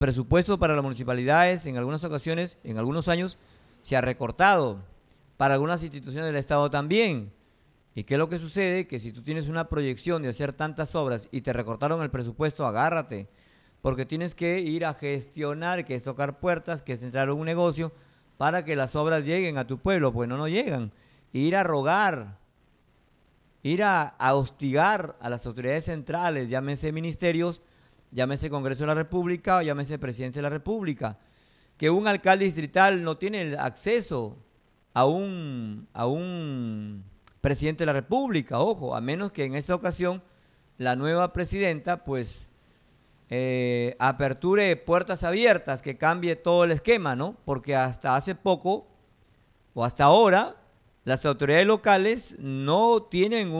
presupuesto para las municipalidades en algunas ocasiones, en algunos años, se ha recortado. Para algunas instituciones del Estado también. ¿Y qué es lo que sucede? Que si tú tienes una proyección de hacer tantas obras y te recortaron el presupuesto, agárrate. Porque tienes que ir a gestionar, que es tocar puertas, que es entrar a un negocio para que las obras lleguen a tu pueblo. Pues no llegan. Ir a rogar, ir a hostigar a las autoridades centrales, llámese ministerios, llámese Congreso de la República o llámese Presidencia de la República. Que un alcalde distrital no tiene el acceso a un presidente de la República, ojo, a menos que en esta ocasión la nueva presidenta pues aperture puertas abiertas, que cambie todo el esquema, ¿no? Porque hasta hace poco o hasta ahora las autoridades locales no tienen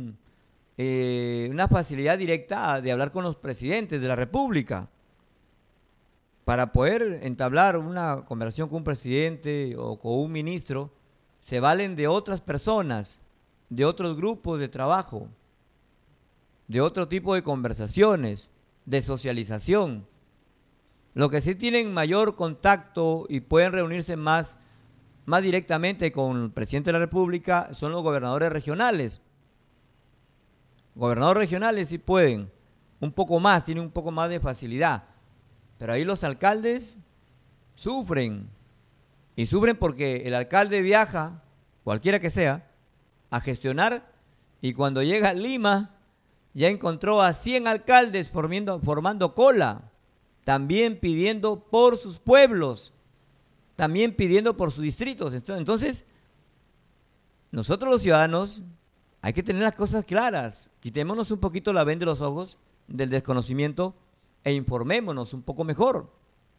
una facilidad directa de hablar con los presidentes de la República. Para poder entablar una conversación con un presidente o con un ministro, se valen de otras personas, de otros grupos de trabajo, de otro tipo de conversaciones, de socialización. Lo que sí tienen mayor contacto y pueden reunirse más directamente con el presidente de la República son los gobernadores regionales. Gobernadores regionales sí pueden, un poco más, tienen un poco más de facilidad. Pero ahí los alcaldes sufren. Y sufren porque el alcalde viaja, cualquiera que sea, a gestionar, y cuando llega a Lima ya encontró a 100 alcaldes formando cola, también pidiendo por sus pueblos, también pidiendo por sus distritos. Entonces, nosotros los ciudadanos hay que tener las cosas claras. Quitémonos un poquito la venda de los ojos del desconocimiento e informémonos un poco mejor.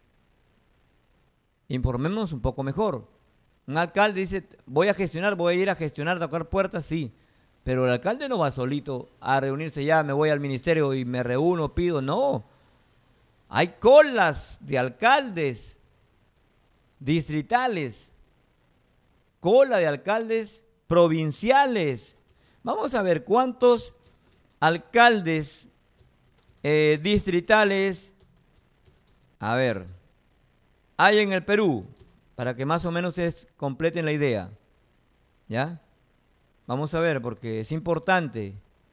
Informémonos un poco mejor. Un alcalde dice, voy a ir a gestionar, a tocar puertas, sí. Pero el alcalde no va solito a reunirse, ya me voy al ministerio y me reúno, pido, no. Hay colas de alcaldes distritales, cola de alcaldes provinciales. Vamos a ver cuántos alcaldes distritales, a ver, hay en el Perú, para que más o menos ustedes completen la idea, ¿ya? Vamos a ver, porque es importante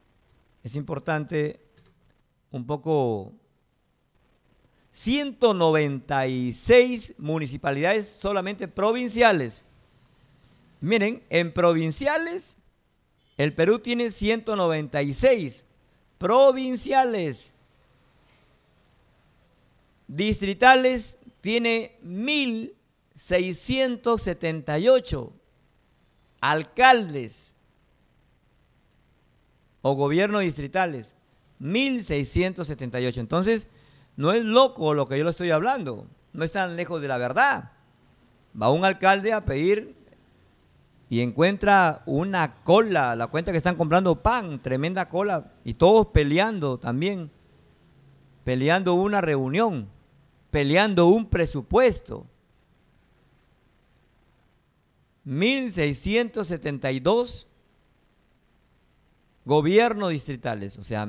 un poco. 196 municipalidades solamente provinciales. Miren, en provinciales, el Perú tiene 196 provinciales. Distritales tiene 1.678 alcaldes o gobiernos distritales. 1.678. Entonces, no es loco lo que yo le estoy hablando. No es tan lejos de la verdad. Va un alcalde a pedir y encuentra una cola, la cuenta que están comprando pan, tremenda cola, y todos peleando también, peleando una reunión, peleando un presupuesto. 1.672 gobiernos distritales, o sea,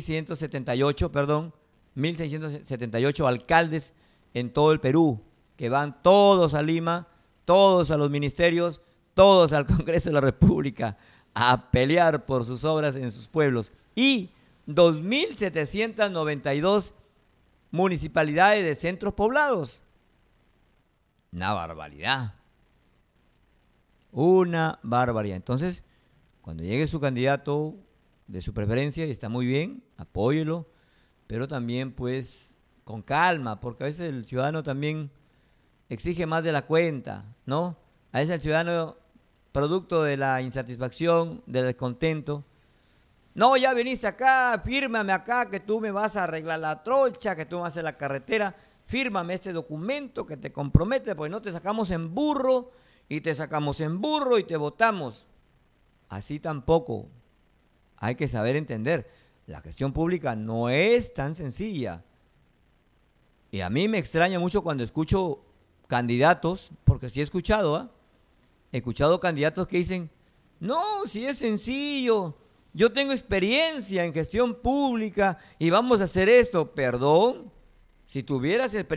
1.678 alcaldes en todo el Perú, que van todos a Lima, todos a los ministerios, todos al Congreso de la República a pelear por sus obras en sus pueblos. Y 2.792 municipalidades de centros poblados. Una barbaridad. Una barbaridad. Entonces, cuando llegue su candidato de su preferencia, y está muy bien, apóyelo, pero también pues con calma, porque a veces el ciudadano también exige más de la cuenta, ¿no? A veces el ciudadano, producto de la insatisfacción, del descontento, no, ya viniste acá, fírmame acá que tú me vas a arreglar la trocha, que tú me vas a hacer la carretera, fírmame este documento que te compromete, porque no te sacamos en burro, y te sacamos en burro y te votamos. Así tampoco. Hay que saber entender. La gestión pública no es tan sencilla. Y a mí me extraña mucho cuando escucho candidatos, porque sí he escuchado, he escuchado candidatos que dicen, no, si es sencillo, yo tengo experiencia en gestión pública y vamos a hacer esto. Perdón, Si tuvieras experiencia